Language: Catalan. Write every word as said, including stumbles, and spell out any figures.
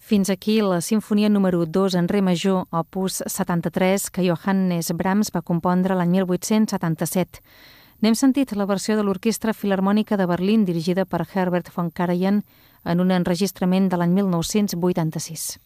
Fins aquí la sinfonia número dos en re major, opus setanta-tres, que Johannes Brahms va compondre l'any mil vuit-cents setanta-set. N'hem sentit la versió de l'Orquestra Filharmònica de Berlín, dirigida per Herbert von Karajan, en un enregistrament de l'any mil nou-cents vuitanta-sis.